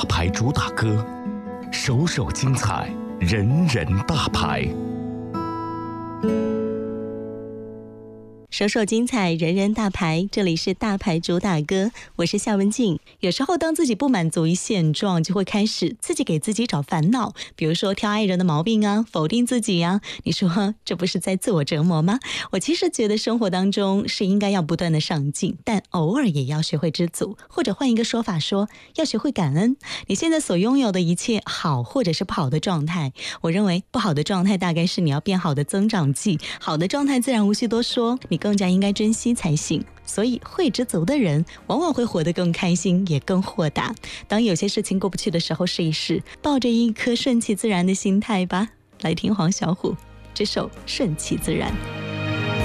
大牌主打歌，首首精彩，人人大牌。 首首精彩，人人大牌。这里是大牌主打歌，我是夏文静。有时候当自己不满足于现状，就会开始自己给自己找烦恼，比如说挑爱人的毛病啊，否定自己啊。你说这不是在自我折磨吗？我其实觉得生活当中是应该要不断的上进，但偶尔也要学会知足，或者换一个说法说，要学会感恩。你现在所拥有的一切好或者是不好的状态，我认为不好的状态大概是你要变好的增长剂，好的状态自然无需多说，你更加应该珍惜才行。所以会知足的人往往会活得更开心，也更豁达。当有些事情过不去的时候，试一试抱着一颗顺其自然的心态吧。来听黄小琥这首《顺其自然》。